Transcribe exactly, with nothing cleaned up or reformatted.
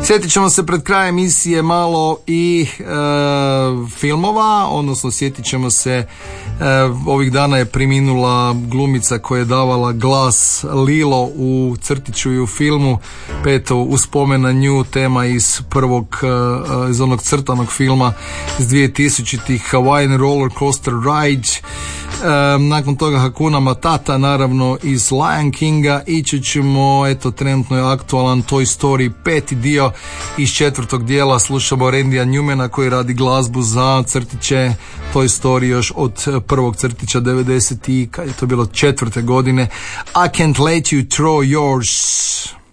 Sjetit ćemo se pred krajem emisije malo i e, filmova, odnosno sjetit ćemo se e, ovih dana je preminula glumica koja je davala glas Lilo u crtiću i u filmu, peto u spomen na nju, tema iz prvog e, iz onog crtanog filma iz dvije tisućitih, Hawaiian Roller Coaster Ride. E, nakon toga Hakuna Matata, naravno iz Lion Kinga. Ići ćemo, eto, trenutno je aktualan Toy Story peti dio. Iz četvrtog dijela slušamo Randya Newmana koji radi glazbu za crtiće Toy Story još od prvog crtića devedeset i kad je to bilo četvrte godine. I Can't Let You Throw Yours.